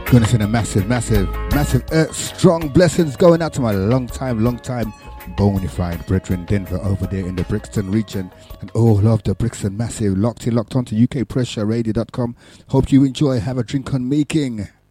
Gonna send a massive, strong blessings going out to my long time bona fide brethren Denver over there in the Brixton region and all of the Brixton Massive locked on to UKPressure Radio.com. Hope you enjoy. Have a drink on making.